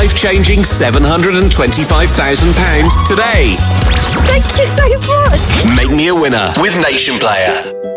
life-changing £725,000 today. Thank you so much. Make me a winner with Nation Player.